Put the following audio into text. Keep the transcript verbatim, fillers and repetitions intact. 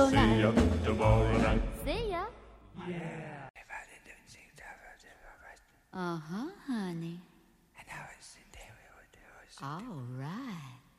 See ya tomorrow night. See ya. Uh huh, honey. All right.